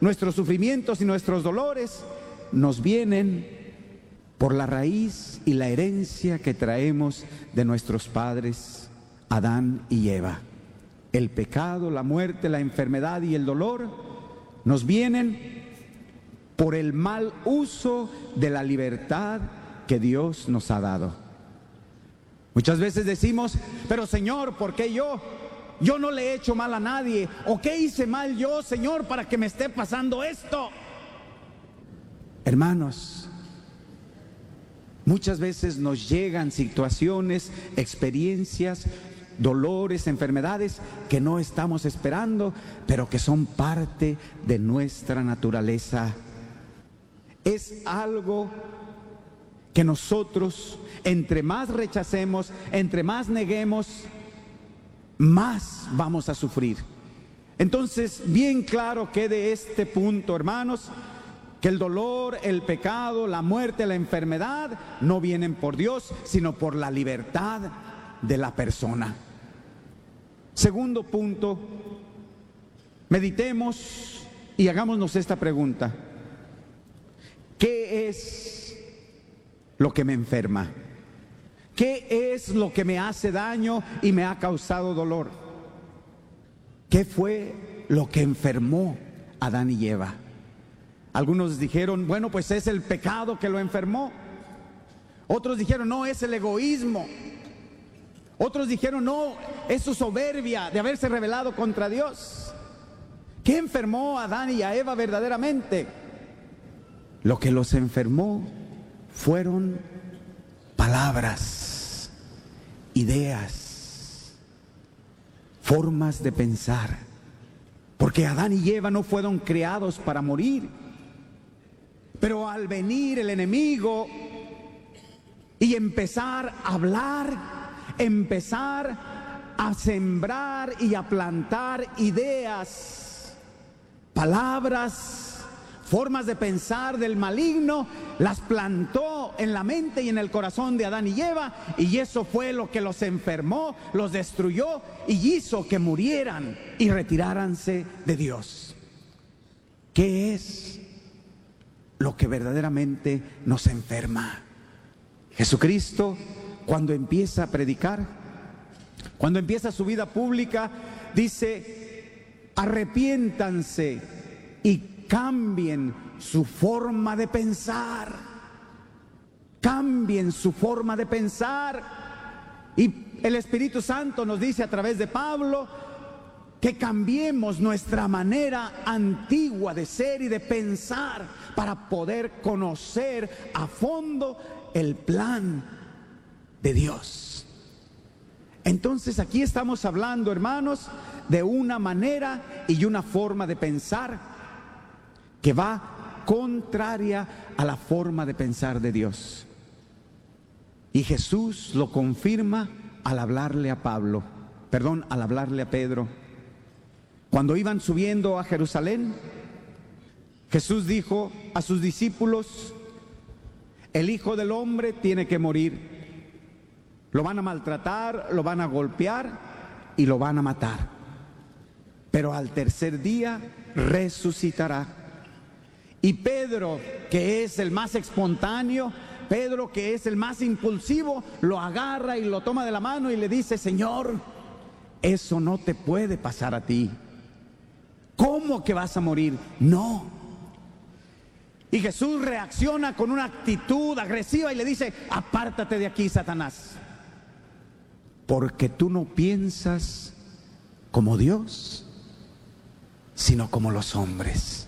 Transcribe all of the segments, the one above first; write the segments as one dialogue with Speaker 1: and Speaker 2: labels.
Speaker 1: nuestros sufrimientos y nuestros dolores nos vienen por la raíz y la herencia que traemos de nuestros padres, Adán y Eva. El pecado, la muerte, la enfermedad y el dolor nos vienen por el mal uso de la libertad que Dios nos ha dado. Muchas veces decimos, pero Señor, ¿por qué yo? Yo no le he hecho mal a nadie. ¿O qué hice mal yo, Señor, para que me esté pasando esto? Hermanos, muchas veces nos llegan situaciones, experiencias, dolores, enfermedades que no estamos esperando, pero que son parte de nuestra naturaleza. Es algo que nosotros, entre más rechacemos, entre más neguemos, más vamos a sufrir. Entonces, bien claro quede este punto, hermanos, que el dolor, el pecado, la muerte, la enfermedad no vienen por Dios, sino por la libertad de la persona. Segundo punto, meditemos y hagámonos esta pregunta: ¿qué es lo que me enferma? ¿Qué es lo que me hace daño y me ha causado dolor? ¿Qué fue lo que enfermó a Adán y Eva? Algunos dijeron, bueno, pues es el pecado que lo enfermó. Otros dijeron, no, es el egoísmo. Otros dijeron, no, es su soberbia de haberse rebelado contra Dios. ¿Qué enfermó a Adán y a Eva verdaderamente? Lo que los enfermó fueron palabras, ideas, formas de pensar. Porque Adán y Eva no fueron creados para morir. Pero al venir el enemigo y empezar a hablar, empezar a sembrar y a plantar ideas, palabras, formas de pensar del maligno, las plantó en la mente y en el corazón de Adán y Eva, y eso fue lo que los enfermó, los destruyó y hizo que murieran y retiráranse de Dios. ¿Qué es lo que verdaderamente nos enferma? Jesucristo, cuando empieza a predicar, cuando empieza su vida pública, dice, arrepiéntanse y cambien su forma de pensar. Cambien su forma de pensar. Y el Espíritu Santo nos dice a través de Pablo que cambiemos nuestra manera antigua de ser y de pensar para poder conocer a fondo el plan de Dios. Entonces aquí estamos hablando, hermanos, de una manera y una forma de pensar que va contraria a la forma de pensar de Dios. Y Jesús lo confirma al hablarle a al hablarle a Pedro. Cuando iban subiendo a Jerusalén, Jesús dijo a sus discípulos, el Hijo del Hombre tiene que morir. Lo van a maltratar, lo van a golpear y lo van a matar. Pero al tercer día resucitará. Y Pedro, que es el más espontáneo, Pedro, que es el más impulsivo, lo agarra y lo toma de la mano y le dice, Señor, eso no te puede pasar a ti. ¿Cómo que vas a morir? No. Y Jesús reacciona con una actitud agresiva y le dice, apártate de aquí, Satanás. Porque tú no piensas como Dios, sino como los hombres.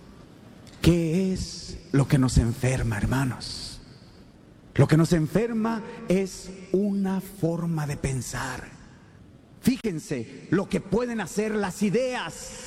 Speaker 1: ¿Qué es lo que nos enferma, hermanos? Lo que nos enferma es una forma de pensar. Fíjense lo que pueden hacer las ideas.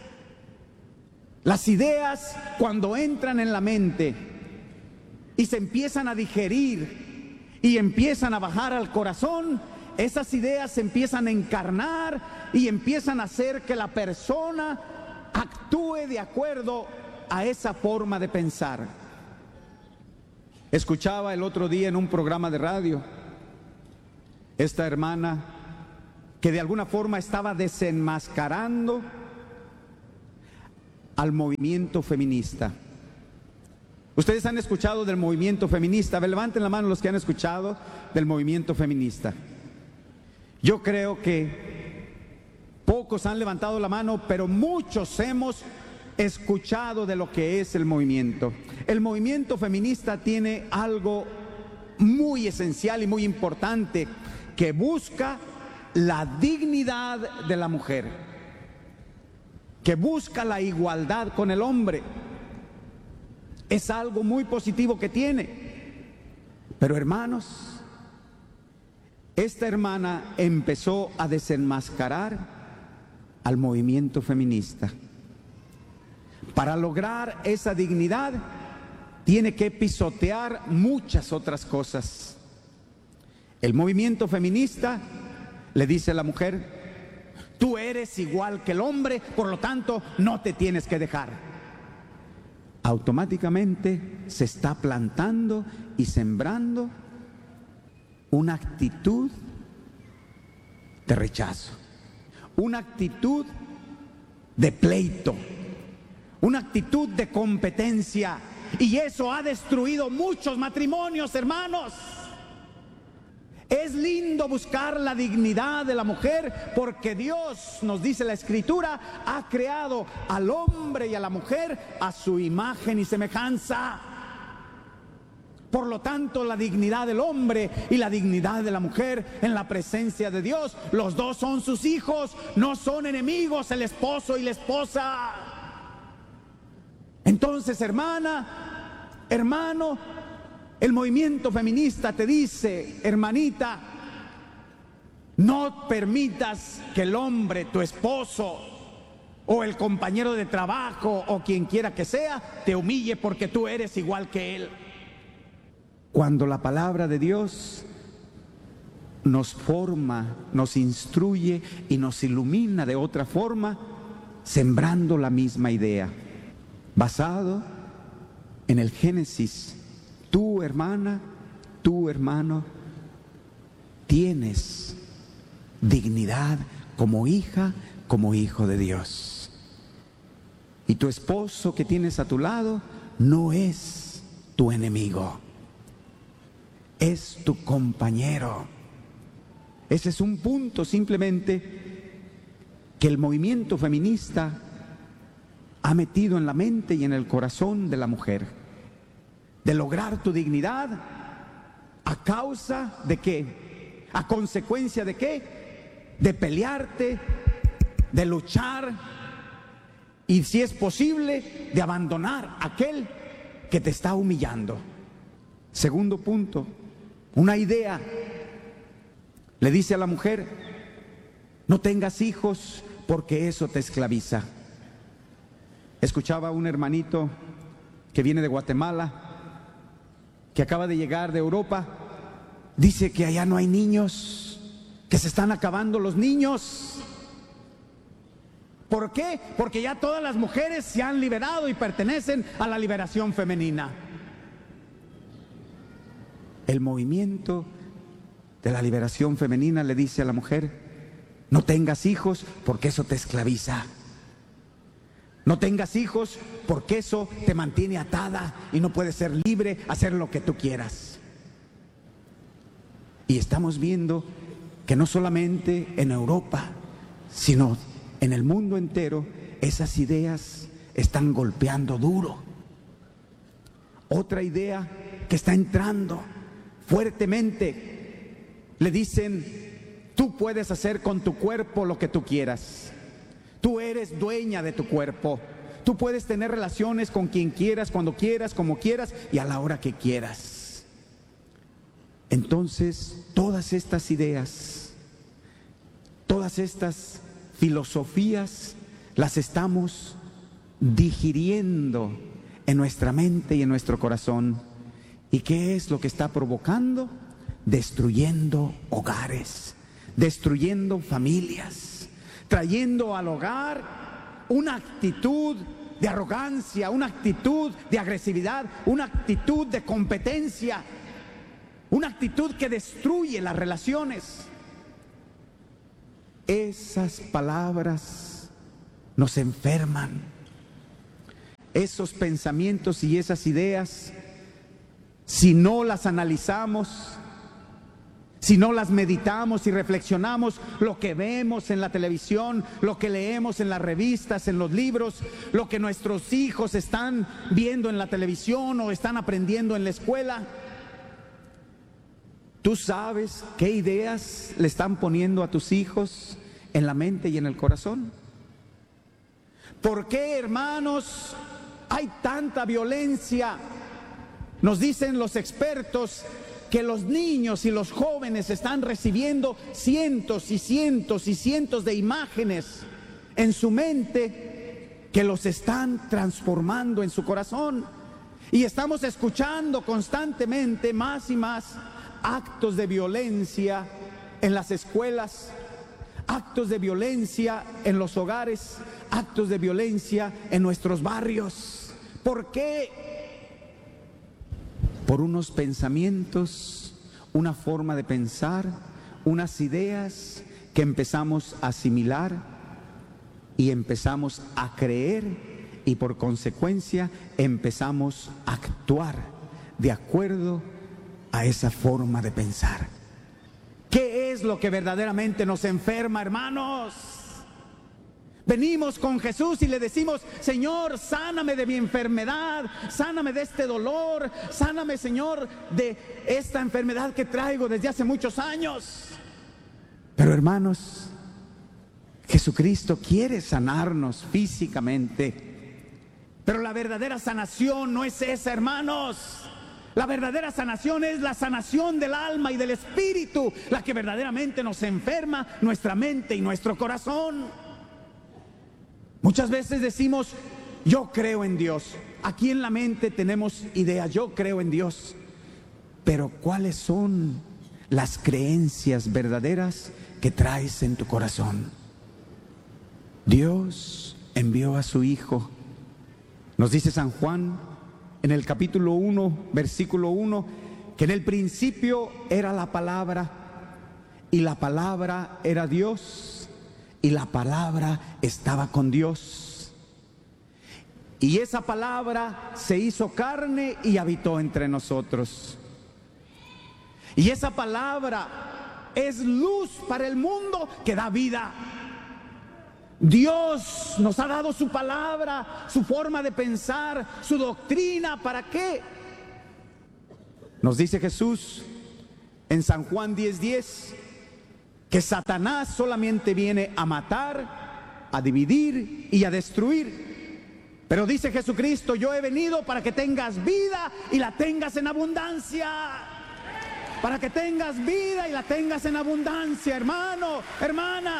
Speaker 1: Las ideas, cuando entran en la mente y se empiezan a digerir y empiezan a bajar al corazón, esas ideas se empiezan a encarnar y empiezan a hacer que la persona actúe de acuerdo a esa forma de pensar. Escuchaba el otro día en un programa de radio esta hermana que de alguna forma estaba desenmascarando al movimiento feminista. ¿Ustedes han escuchado del movimiento feminista? A ver, levanten la mano los que han escuchado del movimiento feminista. Yo creo que pocos han levantado la mano, pero muchos hemos escuchado de lo que es el movimiento. El movimiento feminista tiene algo muy esencial y muy importante, que busca la dignidad de la mujer, que busca la igualdad con el hombre. Es algo muy positivo que tiene. Pero hermanos, esta hermana empezó a desenmascarar al movimiento feminista. Para lograr esa dignidad, tiene que pisotear muchas otras cosas. El movimiento feminista le dice a la mujer: tú eres igual que el hombre, por lo tanto no te tienes que dejar. Automáticamente se está plantando y sembrando una actitud de rechazo, una actitud de pleito, una actitud de competencia. Y eso ha destruido muchos matrimonios, hermanos. Es lindo buscar la dignidad de la mujer, porque Dios, nos dice la Escritura, ha creado al hombre y a la mujer a su imagen y semejanza. Por lo tanto, la dignidad del hombre y la dignidad de la mujer en la presencia de Dios, los dos son sus hijos, no son enemigos el esposo y la esposa. Entonces, hermana, hermano, el movimiento feminista te dice: hermanita, no permitas que el hombre, tu esposo o el compañero de trabajo o quien quiera que sea, te humille porque tú eres igual que él. Cuando la palabra de Dios nos forma, nos instruye y nos ilumina de otra forma, sembrando la misma idea, basado en el Génesis. Tú, hermana, tú, hermano, tienes dignidad como hija, como hijo de Dios. Y tu esposo que tienes a tu lado no es tu enemigo, es tu compañero. Ese es un punto simplemente que el movimiento feminista ha metido en la mente y en el corazón de la mujer, de lograr tu dignidad. ¿A causa de qué? ¿A consecuencia de qué? De pelearte, de luchar y, si es posible, de abandonar a aquel que te está humillando. Segundo punto, una idea le dice a la mujer: no tengas hijos porque eso te esclaviza. Escuchaba a un hermanito que viene de Guatemala, que acaba de llegar de Europa. Dice que allá no hay niños, que se están acabando los niños. ¿Por qué? Porque ya todas las mujeres se han liberado y pertenecen a la liberación femenina. El movimiento de la liberación femenina le dice a la mujer: no tengas hijos porque eso te esclaviza. No tengas hijos porque eso te mantiene atada y no puedes ser libre, hacer lo que tú quieras. Y estamos viendo que no solamente en Europa, sino en el mundo entero, esas ideas están golpeando duro. Otra idea que está entrando fuertemente, le dicen: tú puedes hacer con tu cuerpo lo que tú quieras. Tú eres dueña de tu cuerpo. Tú puedes tener relaciones con quien quieras, cuando quieras, como quieras y a la hora que quieras. Entonces, todas estas ideas, todas estas filosofías, las estamos digiriendo en nuestra mente y en nuestro corazón. ¿Y qué es lo que está provocando? Destruyendo hogares, destruyendo familias, trayendo al hogar una actitud de arrogancia, una actitud de agresividad, una actitud de competencia, una actitud que destruye las relaciones. Esas palabras nos enferman, esos pensamientos y esas ideas, si no las analizamos, si no las meditamos y reflexionamos, lo que vemos en la televisión, lo que leemos en las revistas, en los libros, lo que nuestros hijos están viendo en la televisión o están aprendiendo en la escuela, ¿tú sabes qué ideas le están poniendo a tus hijos en la mente y en el corazón? ¿Por qué, hermanos, hay tanta violencia? Nos dicen los expertos que los niños y los jóvenes están recibiendo cientos y cientos y cientos de imágenes en su mente que los están transformando en su corazón. Y estamos escuchando constantemente más y más actos de violencia en las escuelas, actos de violencia en los hogares, actos de violencia en nuestros barrios. ¿Por qué? Por unos pensamientos, una forma de pensar, unas ideas que empezamos a asimilar y empezamos a creer, y por consecuencia empezamos a actuar de acuerdo a esa forma de pensar. ¿Qué es lo que verdaderamente nos enferma, hermanos? Venimos con Jesús y le decimos: Señor, sáname de mi enfermedad, sáname de este dolor, sáname, Señor, de esta enfermedad que traigo desde hace muchos años. Pero, hermanos, Jesucristo quiere sanarnos físicamente, pero la verdadera sanación no es esa, hermanos. La verdadera sanación es la sanación del alma y del espíritu, la que verdaderamente nos enferma nuestra mente y nuestro corazón. Muchas veces decimos: yo creo en Dios. Aquí en la mente tenemos ideas: yo creo en Dios. Pero ¿cuáles son las creencias verdaderas que traes en tu corazón? Dios envió a su Hijo. Nos dice San Juan en el capítulo 1, versículo 1, que en el principio era la palabra, y la palabra era Dios, y la palabra estaba con Dios. Y esa palabra se hizo carne y habitó entre nosotros. Y esa palabra es luz para el mundo que da vida. Dios nos ha dado su palabra, su forma de pensar, su doctrina. ¿Para qué? Nos dice Jesús en San Juan 10:10 que Satanás solamente viene a matar, a dividir y a destruir. Pero dice Jesucristo: yo he venido para que tengas vida y la tengas en abundancia. Para que tengas vida y la tengas en abundancia, hermano, hermana.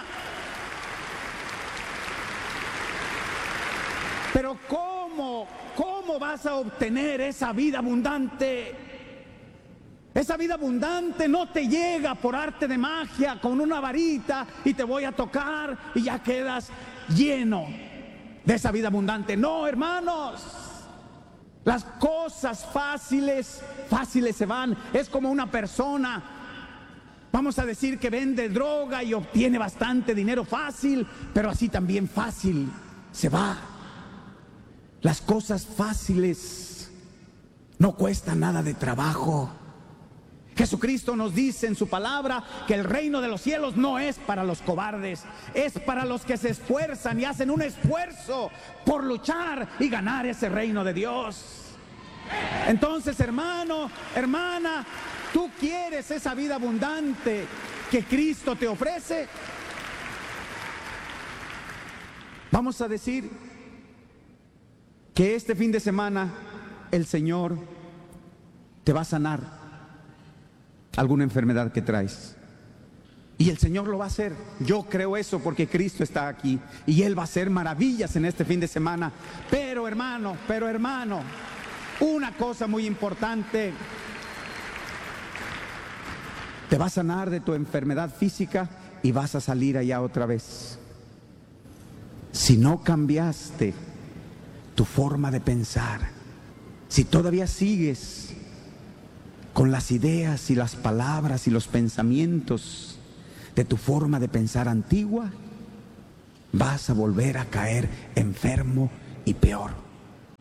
Speaker 1: Pero ¿cómo vas a obtener esa vida abundante? Esa vida abundante no te llega por arte de magia con una varita y te voy a tocar y ya quedas lleno de esa vida abundante. No, hermanos. Las cosas fáciles se van. Es como una persona, vamos a decir, que vende droga y obtiene bastante dinero fácil, pero así también fácil se va. Las cosas fáciles no cuestan nada de trabajo. Jesucristo nos dice en su palabra que el reino de los cielos no es para los cobardes, es para los que se esfuerzan y hacen un esfuerzo por luchar y ganar ese reino de Dios. Entonces, hermano, hermana, ¿tú quieres esa vida abundante que Cristo te ofrece? Vamos a decir que este fin de semana el Señor te va a sanar alguna enfermedad que traes. Y el Señor lo va a hacer. Yo creo eso porque Cristo está aquí y Él va a hacer maravillas en este fin de semana. Pero hermano, una cosa muy importante: te va a sanar de tu enfermedad física y vas a salir allá otra vez. Si no cambiaste tu forma de pensar, si todavía sigues con las ideas y las palabras y los pensamientos de tu forma de pensar antigua, vas a volver a caer enfermo y peor.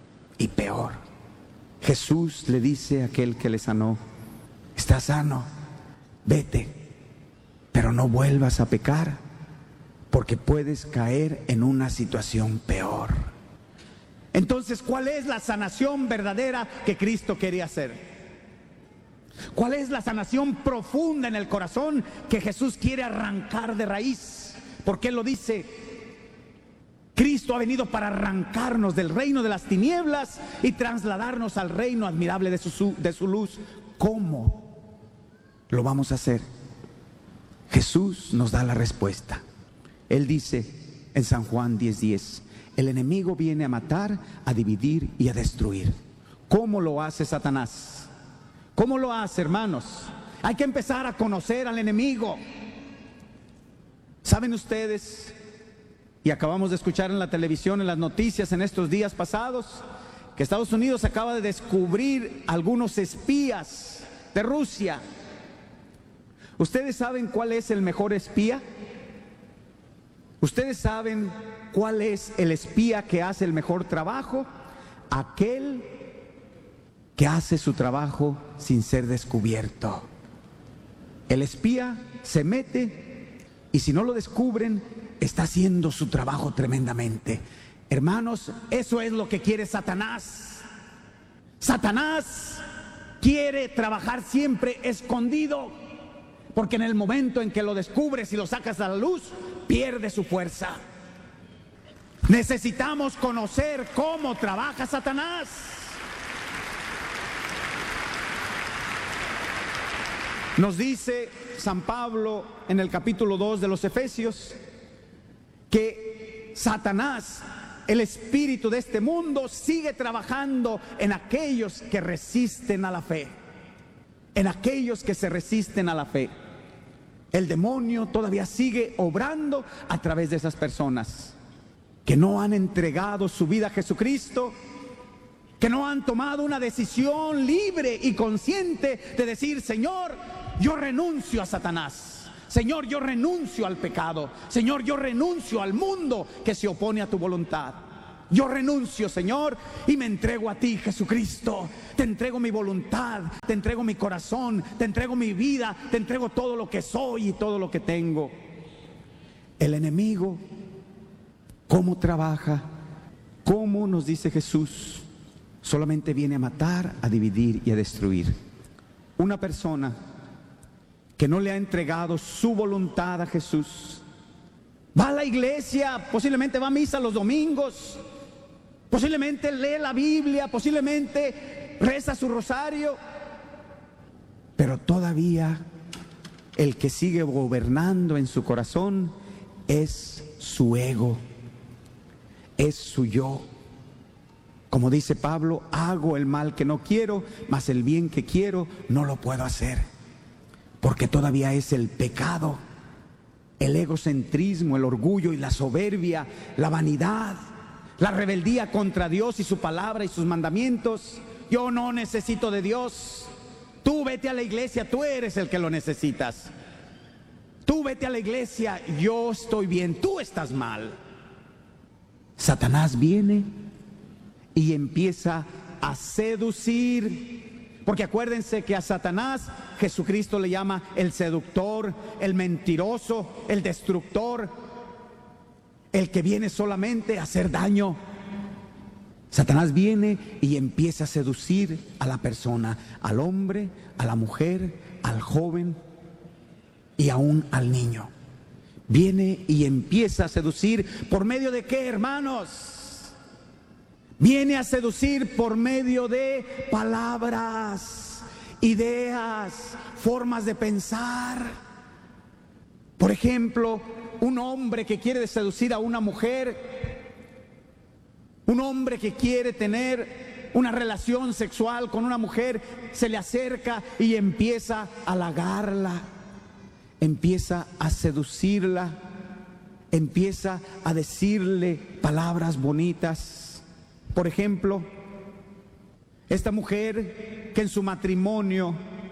Speaker 1: y peor. Jesús le dice a aquel que le sanó: estás sano, vete, pero no vuelvas a pecar, porque puedes caer en una situación peor. Entonces, ¿cuál es la sanación verdadera que Cristo quería hacer? ¿Cuál es la sanación profunda en el corazón que Jesús quiere arrancar de raíz? Porque Él lo dice: Cristo ha venido para arrancarnos del reino de las tinieblas y trasladarnos al reino admirable de su luz. ¿Cómo lo vamos a hacer? Jesús nos da la respuesta. Él dice en San Juan 10:10: el enemigo viene a matar, a dividir y a destruir. ¿Cómo lo hace Satanás? ¿Cómo lo hace, hermanos? Hay que empezar a conocer al enemigo. ¿Saben ustedes? Y acabamos de escuchar en la televisión, en las noticias en estos días pasados, que Estados Unidos acaba de descubrir algunos espías de Rusia. ¿Ustedes saben cuál es el mejor espía? ¿Ustedes saben cuál es el espía que hace el mejor trabajo? Aquel que hace su trabajo sin ser descubierto. El espía se mete y si no lo descubren, está haciendo su trabajo tremendamente. Hermanos, eso es lo que quiere Satanás. Satanás quiere trabajar siempre escondido, porque en el momento en que lo descubres y lo sacas a la luz, pierde su fuerza. Necesitamos conocer cómo trabaja Satanás. Nos dice San Pablo en el capítulo 2 de los Efesios que Satanás, el espíritu de este mundo, sigue trabajando en aquellos que resisten a la fe, en aquellos que se resisten a la fe. El demonio todavía sigue obrando a través de esas personas que no han entregado su vida a Jesucristo, que no han tomado una decisión libre y consciente de decir: Señor, yo renuncio a Satanás. Señor, yo renuncio al pecado. Señor, yo renuncio al mundo que se opone a tu voluntad. Yo renuncio, Señor, y me entrego a ti, Jesucristo. Te entrego mi voluntad, te entrego mi corazón, te entrego mi vida, te entrego todo lo que soy y todo lo que tengo. El enemigo, ¿cómo trabaja? ¿Cómo nos dice Jesús? Solamente viene a matar, a dividir y a destruir. Una persona que no le ha entregado su voluntad a Jesús, va a la iglesia, posiblemente va a misa los domingos, posiblemente lee la Biblia, posiblemente reza su rosario, pero todavía el que sigue gobernando en su corazón es su ego, es su yo. Como dice Pablo: hago el mal que no quiero, mas el bien que quiero no lo puedo hacer. Porque todavía es el pecado, el egocentrismo, el orgullo y la soberbia, la vanidad, la rebeldía contra Dios y su palabra y sus mandamientos. Yo no necesito de Dios. Tú vete a la iglesia, tú eres el que lo necesitas. Tú vete a la iglesia, yo estoy bien, tú estás mal. Satanás viene y empieza a seducir. Porque acuérdense que a Satanás Jesucristo le llama el seductor, el mentiroso, el destructor, el que viene solamente a hacer daño. Satanás viene y empieza a seducir a la persona, al hombre, a la mujer, al joven y aún al niño. Viene y empieza a seducir. ¿Por medio de qué, hermanos? Viene a seducir por medio de palabras, ideas, formas de pensar. Por ejemplo, un hombre que quiere seducir a una mujer, un hombre que quiere tener una relación sexual con una mujer, se le acerca y empieza a halagarla, empieza a seducirla, empieza a decirle palabras bonitas. Por ejemplo, esta mujer que en su matrimonio,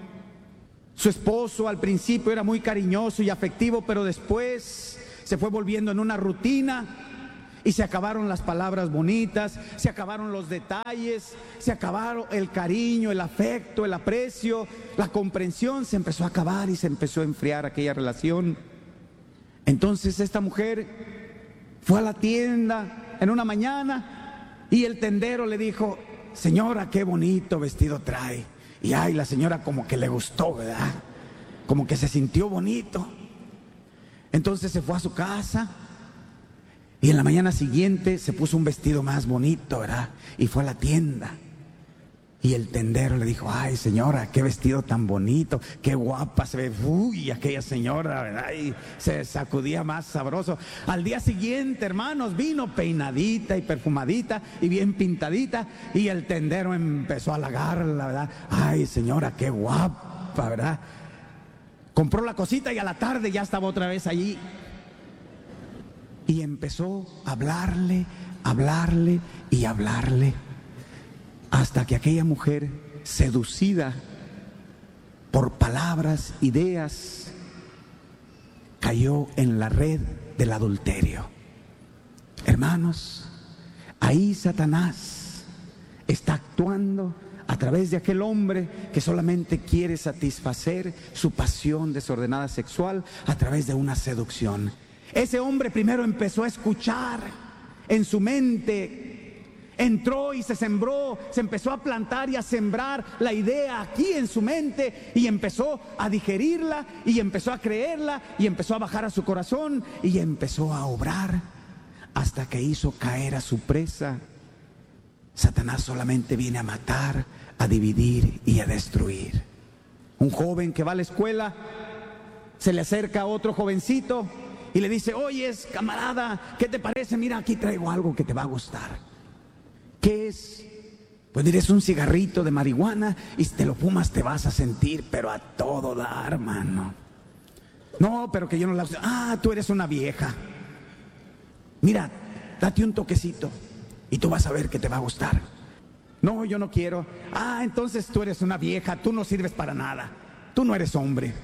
Speaker 1: su esposo al principio era muy cariñoso y afectivo, pero después se fue volviendo en una rutina Y se acabaron las palabras bonitas, se acabaron los detalles, se acabaron el cariño, el afecto, el aprecio, la comprensión. Se empezó a acabar y se empezó a enfriar aquella relación. Entonces esta mujer fue a la tienda en una mañana y el tendero le dijo: señora, qué bonito vestido trae. Y ay, la señora como que le gustó, ¿verdad? Como que se sintió bonito. Entonces se fue a su casa y en la mañana siguiente se puso un vestido más bonito, ¿verdad? Y fue a la tienda. Y el tendero le dijo: ay, señora, qué vestido tan bonito, qué guapa se ve. Uy, aquella señora, ¿verdad? Y se sacudía más sabroso. Al día siguiente, hermanos, vino peinadita y perfumadita y bien pintadita. Y el tendero empezó a halagarla, ¿verdad? Ay, señora, qué guapa, ¿verdad? Compró la cosita y a la tarde ya estaba otra vez allí. Y empezó a hablarle, hablarle y hablarle, hasta que aquella mujer, seducida por palabras, ideas, cayó en la red del adulterio. Hermanos, ahí Satanás está actuando a través de aquel hombre que solamente quiere satisfacer su pasión desordenada sexual a través de una seducción. Ese hombre primero empezó a escuchar en su mente, entró y se sembró, se empezó a plantar y a sembrar la idea aquí en su mente y empezó a digerirla y empezó a creerla y empezó a bajar a su corazón y empezó a obrar hasta que hizo caer a su presa. Satanás solamente viene a matar, a dividir y a destruir. Un joven que va a la escuela, se le acerca a otro jovencito y le dice: oyes, camarada, ¿qué te parece? Mira, aquí traigo algo que te va a gustar. ¿Qué es? Pues diré, es un cigarrito de marihuana y si te lo fumas te vas a sentir, pero a todo dar, hermano. No, pero que yo no la uso. Ah, tú eres una vieja. Mira, date un toquecito y tú vas a ver que te va a gustar. No, yo no quiero. Ah, entonces tú eres una vieja, tú no sirves para nada, tú no eres hombre.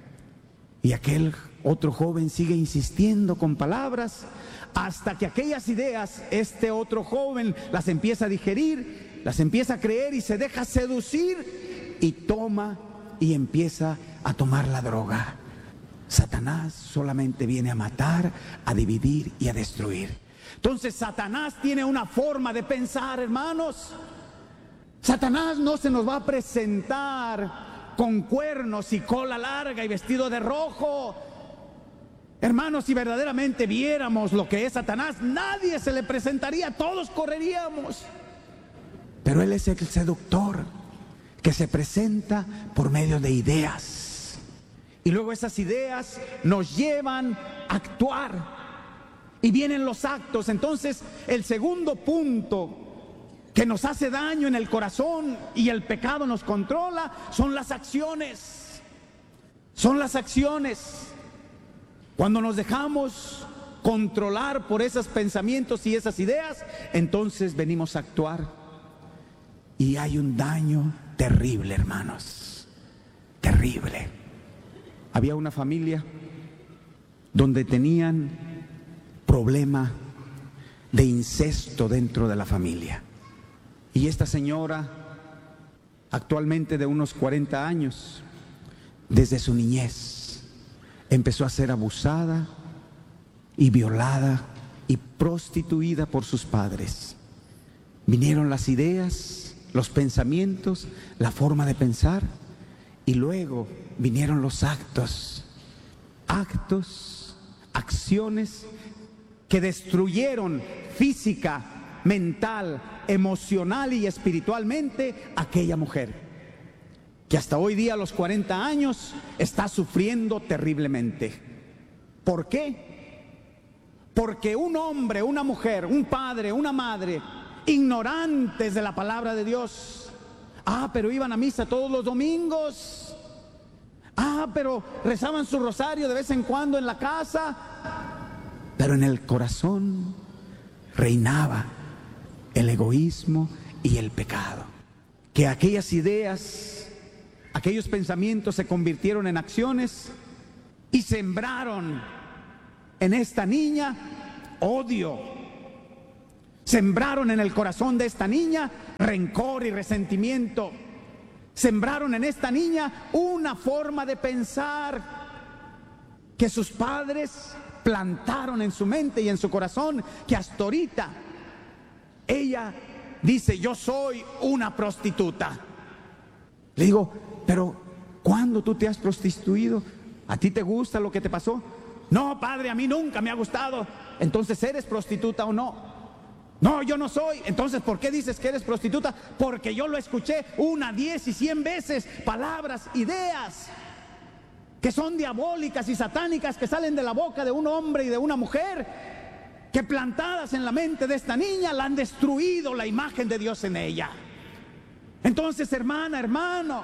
Speaker 1: Y aquel otro joven sigue insistiendo con palabras hasta que aquellas ideas, este otro joven las empieza a digerir, las empieza a creer y se deja seducir y toma y empieza a tomar la droga. Satanás solamente viene a matar, a dividir y a destruir. Entonces Satanás tiene una forma de pensar, hermanos. Satanás no se nos va a presentar con cuernos y cola larga y vestido de rojo. Hermanos, si verdaderamente viéramos lo que es Satanás, nadie se le presentaría, todos correríamos. Pero él es el seductor que se presenta por medio de ideas. Y luego esas ideas nos llevan a actuar. Y vienen los actos. Entonces, el segundo punto que nos hace daño en el corazón y el pecado nos controla son las acciones. Son las acciones. Cuando nos dejamos controlar por esos pensamientos y esas ideas, entonces venimos a actuar. Y hay un daño terrible, hermanos. Terrible. Había una familia donde tenían problema de incesto dentro de la familia. Y esta señora, actualmente de unos 40 años, desde su niñez, empezó a ser abusada y violada y prostituida por sus padres. Vinieron las ideas, los pensamientos, la forma de pensar, y luego vinieron los actos, acciones que destruyeron física, mental, emocional y espiritualmente a aquella mujer, que hasta hoy día a los 40 años está sufriendo terriblemente. ¿Por qué? Porque un hombre, una mujer, un padre, una madre, ignorantes de la palabra de Dios, pero iban a misa todos los domingos, pero rezaban su rosario de vez en cuando en la casa, pero en el corazón reinaba el egoísmo y el pecado. Que aquellas ideas, aquellos pensamientos se convirtieron en acciones y sembraron en esta niña odio, Sembraron en el corazón de esta niña rencor y resentimiento. Sembraron en esta niña una forma de pensar que sus padres plantaron en su mente y en su corazón, que hasta ahorita ella dice: yo soy una prostituta. Le digo: pero ¿cuándo tú te has prostituido? ¿A ti te gusta lo que te pasó? No, padre, a mí nunca me ha gustado. Entonces, ¿eres prostituta o no? No, yo no soy. Entonces, ¿por qué dices que eres prostituta? Porque yo lo escuché 1, 10 y 100 veces. Palabras, ideas que son diabólicas y satánicas, que salen de la boca de un hombre y de una mujer, que plantadas en la mente de esta niña la han destruido la imagen de Dios en ella. Entonces, hermana, hermano,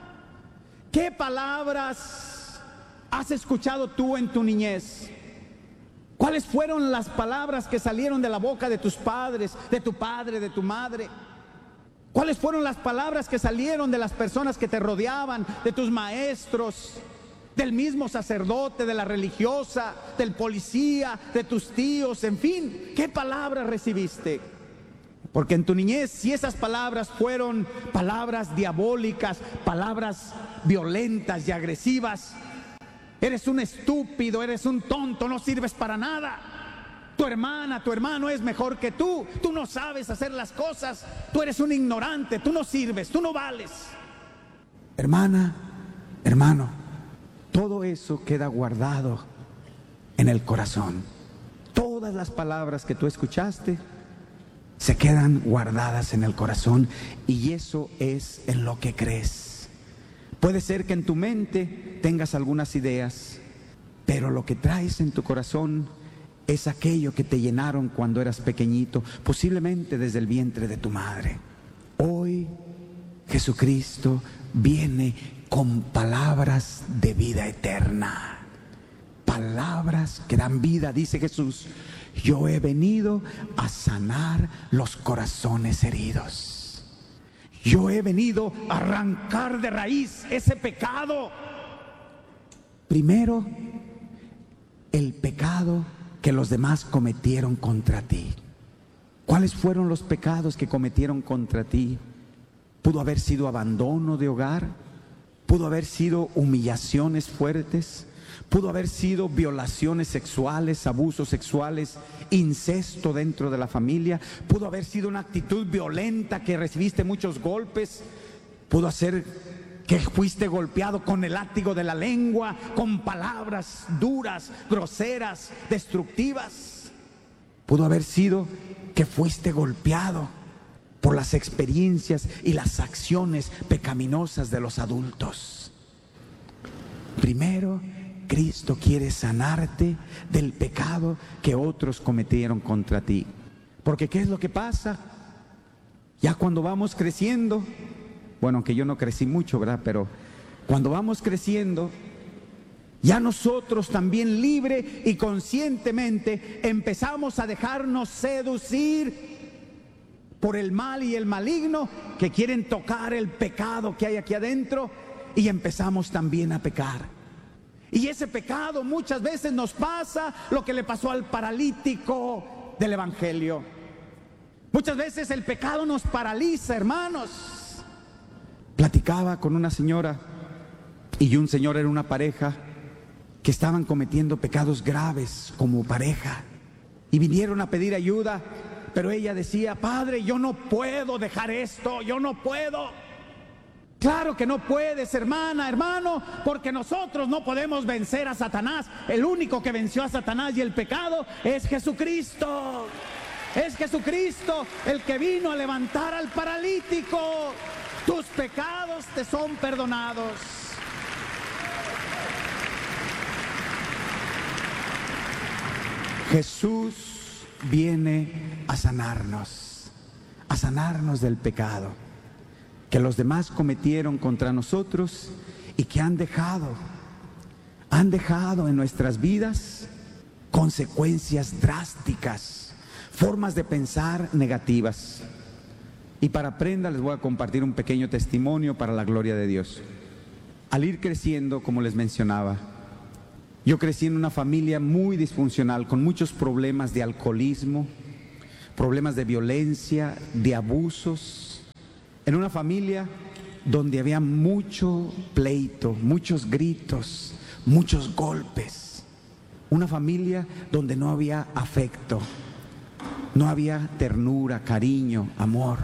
Speaker 1: ¿qué palabras has escuchado tú en tu niñez? ¿Cuáles fueron las palabras que salieron de la boca de tus padres, de tu padre, de tu madre? ¿Cuáles fueron las palabras que salieron de las personas que te rodeaban, de tus maestros, del mismo sacerdote, de la religiosa, del policía, de tus tíos, en fin? ¿Qué palabras recibiste? Porque en tu niñez, si esas palabras fueron palabras diabólicas, palabras violentas y agresivas, eres un estúpido, eres un tonto, no sirves para nada. Tu hermana, tu hermano es mejor que tú no sabes hacer las cosas, tú eres un ignorante, tú no sirves, tú no vales. Hermana, hermano, todo eso queda guardado en el corazón. Todas las palabras que tú escuchaste se quedan guardadas en el corazón, y eso es en lo que crees. Puede ser que en tu mente tengas algunas ideas, pero lo que traes en tu corazón es aquello que te llenaron cuando eras pequeñito, posiblemente desde el vientre de tu madre. Hoy Jesucristo viene con palabras de vida eterna, palabras que dan vida. Dice Jesús: yo he venido a sanar los corazones heridos. Yo he venido a arrancar de raíz ese pecado. Primero, el pecado que los demás cometieron contra ti. ¿Cuáles fueron los pecados que cometieron contra ti? Pudo haber sido abandono de hogar, pudo haber sido humillaciones fuertes, pudo haber sido violaciones sexuales, abusos sexuales, incesto dentro de la familia, pudo haber sido una actitud violenta, que recibiste muchos golpes, pudo ser que fuiste golpeado con el látigo de la lengua, con palabras duras, groseras, destructivas. Pudo haber sido que fuiste golpeado por las experiencias y las acciones pecaminosas de los adultos. Primero, Cristo quiere sanarte del pecado que otros cometieron contra ti. Porque ¿qué es lo que pasa? Ya cuando vamos creciendo, bueno, aunque yo no crecí mucho, ¿verdad? Pero cuando vamos creciendo, ya nosotros también libre y conscientemente empezamos a dejarnos seducir por el mal y el maligno, que quieren tocar el pecado que hay aquí adentro, y empezamos también a pecar. Y ese pecado muchas veces nos pasa lo que le pasó al paralítico del Evangelio. Muchas veces el pecado nos paraliza, hermanos. Platicaba con una señora y un señor, era una pareja que estaban cometiendo pecados graves como pareja, y vinieron a pedir ayuda, pero ella decía: Padre, yo no puedo dejar esto, yo no puedo. Claro que no puedes, hermana, hermano, porque nosotros no podemos vencer a Satanás. El único que venció a Satanás y el pecado es Jesucristo. Es Jesucristo el que vino a levantar al paralítico. Tus pecados te son perdonados. Jesús viene a sanarnos del pecado que los demás cometieron contra nosotros y que han dejado en nuestras vidas consecuencias drásticas, formas de pensar negativas. Y para prenda les voy a compartir un pequeño testimonio para la gloria de Dios. Al ir creciendo, como les mencionaba, yo crecí en una familia muy disfuncional, con muchos problemas de alcoholismo, problemas de violencia, de abusos, en una familia donde había mucho pleito, muchos gritos, muchos golpes, una familia donde no había afecto, no había ternura, cariño, amor.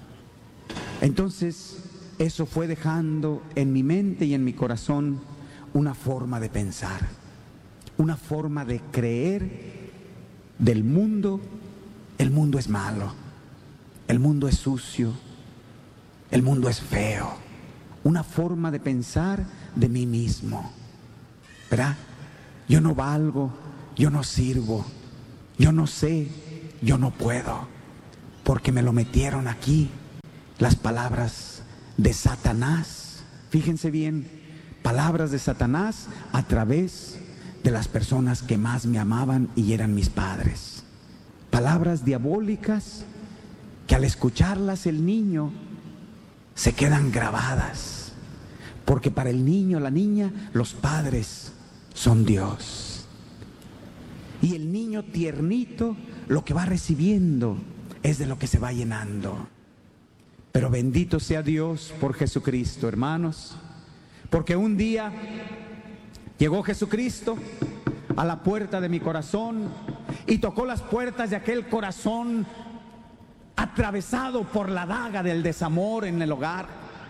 Speaker 1: Entonces, eso fue dejando en mi mente y en mi corazón una forma de pensar, una forma de creer del mundo. El mundo es malo, el mundo es sucio, el mundo es feo. Una forma de pensar de mí mismo, ¿verdad? Yo no valgo, yo no sirvo, yo no sé, yo no puedo, porque me lo metieron aquí las palabras de Satanás. Fíjense bien, palabras de Satanás a través de las personas que más me amaban y eran mis padres. Palabras diabólicas que al escucharlas el niño se quedan grabadas, porque para el niño, la niña, los padres son Dios. Y el niño tiernito lo que va recibiendo es de lo que se va llenando. Pero bendito sea Dios por Jesucristo, hermanos, porque un día llegó Jesucristo a la puerta de mi corazón y tocó las puertas de aquel corazón atravesado por la daga del desamor en el hogar.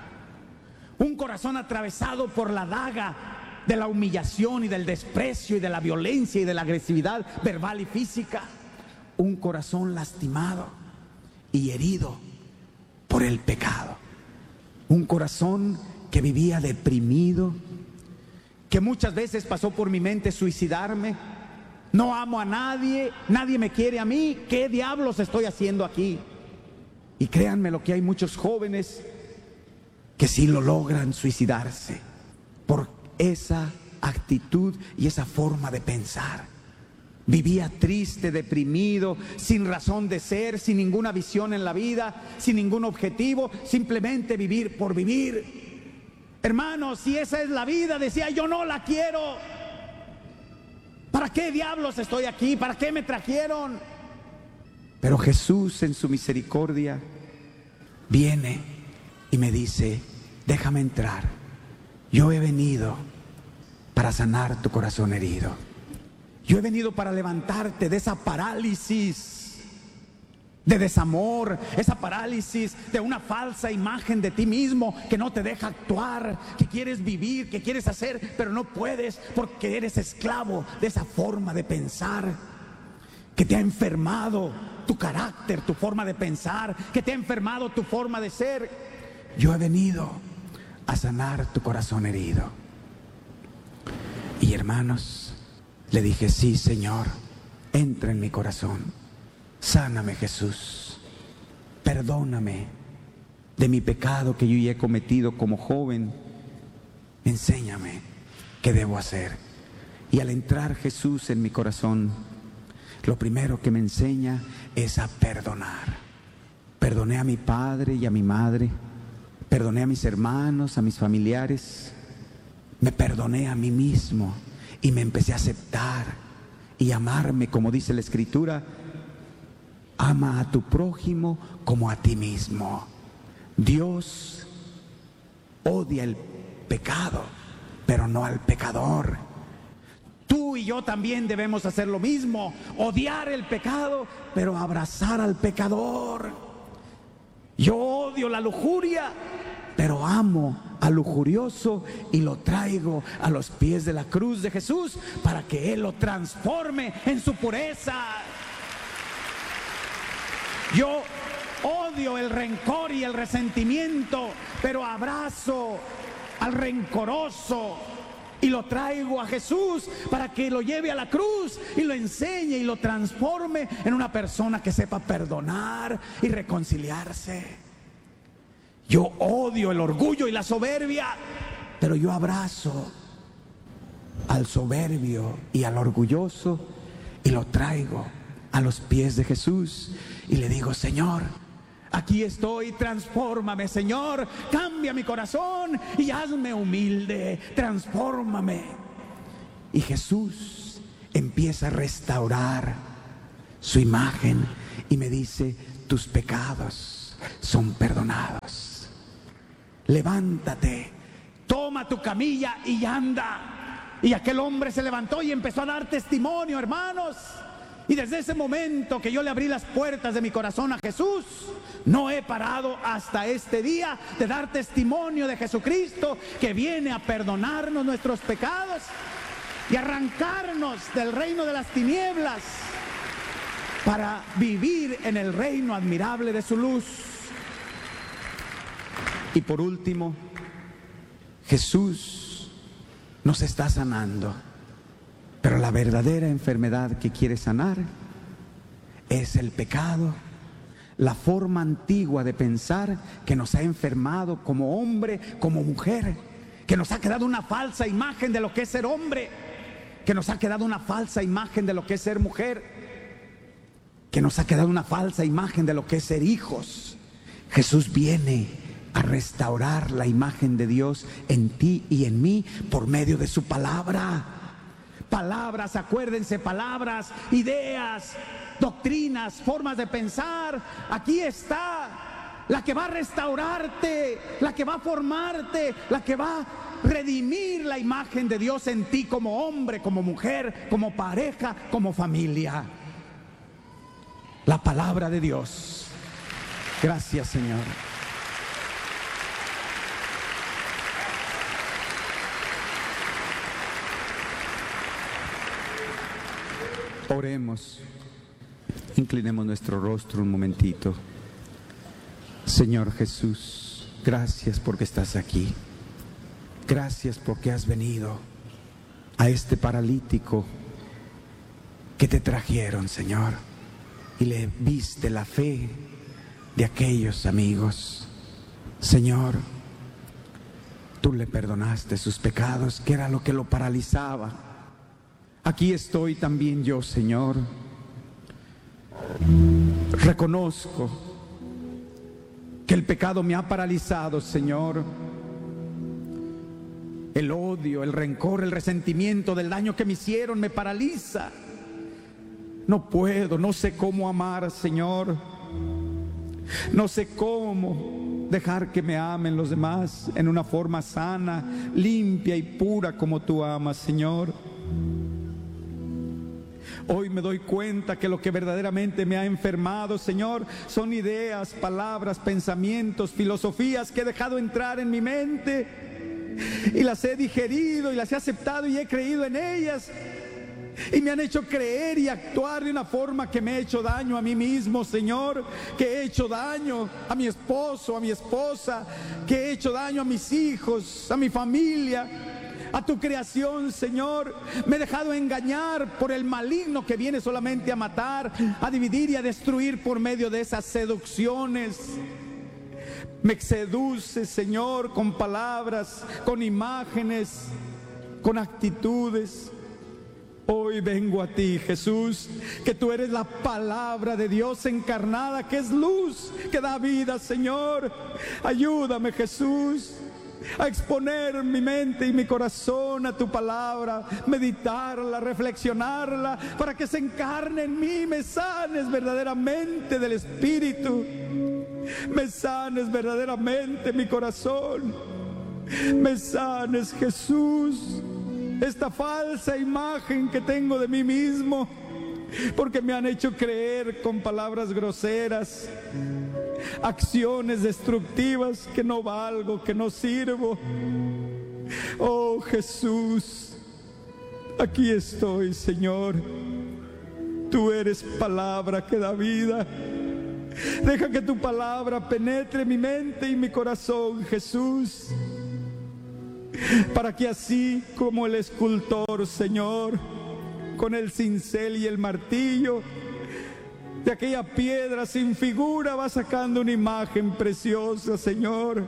Speaker 1: Un corazón atravesado por la daga de la humillación y del desprecio y de la violencia y de la agresividad verbal y física. Un corazón lastimado y herido por el pecado. Un corazón que vivía deprimido, que muchas veces pasó por mi mente suicidarme. No amo a nadie, nadie me quiere a mí, ¿qué diablos estoy haciendo aquí? Y créanme lo que hay muchos jóvenes que sí lo logran suicidarse por esa actitud y esa forma de pensar. Vivía triste, deprimido, sin razón de ser, sin ninguna visión en la vida, sin ningún objetivo, simplemente vivir por vivir. Hermanos, si esa es la vida, decía, yo no la quiero. ¿Para qué diablos estoy aquí? ¿Para qué me trajeron? Pero Jesús en su misericordia viene y me dice, déjame entrar. Yo he venido para sanar tu corazón herido. Yo he venido para levantarte de esa parálisis de desamor, esa parálisis de una falsa imagen de ti mismo que no te deja actuar, que quieres vivir, que quieres hacer, pero no puedes porque eres esclavo de esa forma de pensar que te ha enfermado tu carácter, tu forma de pensar, que te ha enfermado tu forma de ser. Yo he venido a sanar tu corazón herido. Y hermanos, le dije, sí, Señor, entra en mi corazón. Sáname, Jesús. Perdóname de mi pecado que yo ya he cometido como joven. Enséñame qué debo hacer. Y al entrar Jesús en mi corazón, lo primero que me enseña es a perdonar. Perdoné a mi padre y a mi madre. Perdoné a mis hermanos, a mis familiares. Me perdoné a mí mismo y me empecé a aceptar y amarme, como dice la Escritura. Ama a tu prójimo como a ti mismo. Dios odia el pecado, pero no al pecador. Tú y yo también debemos hacer lo mismo, odiar el pecado, pero abrazar al pecador. Yo odio la lujuria, pero amo al lujurioso y lo traigo a los pies de la cruz de Jesús para que Él lo transforme en su pureza. Yo odio el rencor y el resentimiento, pero abrazo al rencoroso y lo traigo a Jesús para que lo lleve a la cruz y lo enseñe y lo transforme en una persona que sepa perdonar y reconciliarse. Yo odio el orgullo y la soberbia, pero yo abrazo al soberbio y al orgulloso y lo traigo a los pies de Jesús y le digo, Señor, aquí estoy, transfórmame, Señor, cambia mi corazón y hazme humilde, transfórmame. Y Jesús empieza a restaurar su imagen y me dice: tus pecados son perdonados. Levántate, toma tu camilla y anda. Y aquel hombre se levantó y empezó a dar testimonio, hermanos. Y desde ese momento que yo le abrí las puertas de mi corazón a Jesús, no he parado hasta este día de dar testimonio de Jesucristo, que viene a perdonarnos nuestros pecados y arrancarnos del reino de las tinieblas para vivir en el reino admirable de su luz. Y por último, Jesús nos está sanando. Pero la verdadera enfermedad que quiere sanar es el pecado, la forma antigua de pensar que nos ha enfermado como hombre, como mujer, que nos ha quedado una falsa imagen de lo que es ser hombre, que nos ha quedado una falsa imagen de lo que es ser mujer, que nos ha quedado una falsa imagen de lo que es ser hijos. Jesús viene a restaurar la imagen de Dios en ti y en mí por medio de su palabra. Palabras, acuérdense, palabras, ideas, doctrinas, formas de pensar. Aquí está la que va a restaurarte, la que va a formarte, la que va a redimir la imagen de Dios en ti como hombre, como mujer, como pareja, como familia. La palabra de Dios. Gracias, Señor. Oremos, inclinemos nuestro rostro un momentito. Señor Jesús, gracias porque estás aquí. Gracias porque has venido a este paralítico que te trajeron, Señor, y le viste la fe de aquellos amigos. Señor, tú le perdonaste sus pecados, que era lo que lo paralizaba. Aquí estoy también yo, Señor. Reconozco que el pecado me ha paralizado, Señor. El odio, el rencor, el resentimiento del daño que me hicieron me paraliza. No puedo, no sé cómo amar, Señor. No sé cómo dejar que me amen los demás en una forma sana, limpia y pura como tú amas, Señor. Hoy me doy cuenta que lo que verdaderamente me ha enfermado, Señor, son ideas, palabras, pensamientos, filosofías que he dejado entrar en mi mente y las he digerido y las he aceptado y he creído en ellas, y me han hecho creer y actuar de una forma que me ha hecho daño a mí mismo, Señor, que he hecho daño a mi esposo, a mi esposa, que he hecho daño a mis hijos, a mi familia, a tu creación, Señor. Me he dejado engañar por el maligno que viene solamente a matar, a dividir y a destruir por medio de esas seducciones. Me seduce, Señor, con palabras, con imágenes, con actitudes. Hoy vengo a ti, Jesús, que tú eres la palabra de Dios encarnada, que es luz, que da vida, Señor. Ayúdame, Jesús, a exponer mi mente y mi corazón a tu palabra, meditarla, reflexionarla, para que se encarne en mí, me sanes verdaderamente del espíritu, me sanes verdaderamente mi corazón, me sanes, Jesús, esta falsa imagen que tengo de mí mismo, porque me han hecho creer con palabras groseras, acciones destructivas, que no valgo, que no sirvo. Oh Jesús, aquí estoy, Señor. Tú eres palabra que da vida. Deja que tu palabra penetre mi mente y mi corazón, Jesús, para que así como el escultor, Señor, con el cincel y el martillo, de aquella piedra sin figura va sacando una imagen preciosa, Señor.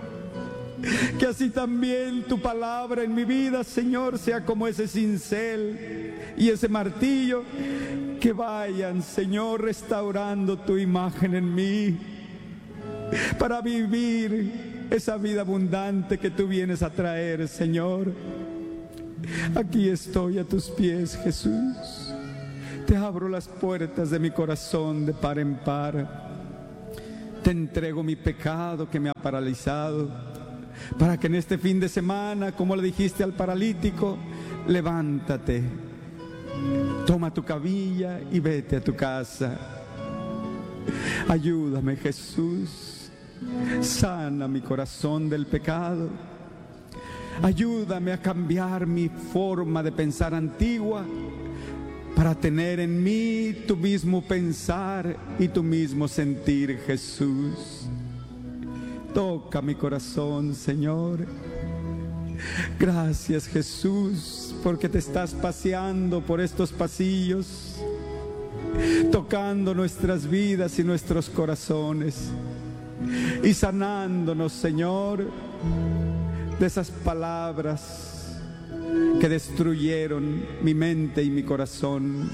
Speaker 1: Que así también tu palabra en mi vida, Señor, sea como ese cincel y ese martillo, que vayan, Señor, restaurando tu imagen en mí, para vivir esa vida abundante que tú vienes a traer, Señor. Aquí estoy a tus pies, Jesús. Te abro las puertas de mi corazón de par en par. Te entrego mi pecado que me ha paralizado, para que en este fin de semana, como le dijiste al paralítico, levántate, toma tu camilla y vete a tu casa. Ayúdame, Jesús, sana mi corazón del pecado. Ayúdame a cambiar mi forma de pensar antigua para tener en mí tu mismo pensar y tu mismo sentir, Jesús. Toca mi corazón, Señor. Gracias, Jesús, porque te estás paseando por estos pasillos, tocando nuestras vidas y nuestros corazones y sanándonos, Señor, de esas palabras que destruyeron mi mente y mi corazón.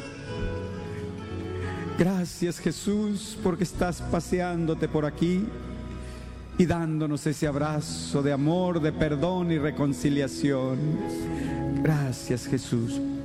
Speaker 1: Gracias, Jesús, porque estás paseándote por aquí y dándonos ese abrazo de amor, de perdón y reconciliación. Gracias, Jesús.